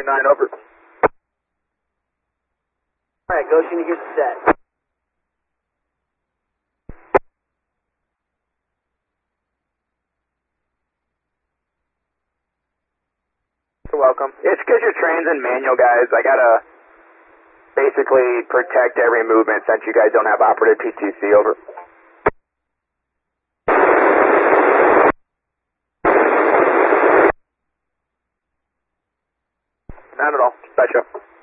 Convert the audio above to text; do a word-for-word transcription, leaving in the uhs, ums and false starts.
nine, over. Alright, Goshen, here's the set. You're welcome. It's because your train's in manual, guys. I gotta basically protect every movement since you guys don't have operative P T C, over. Not at all. Gotcha.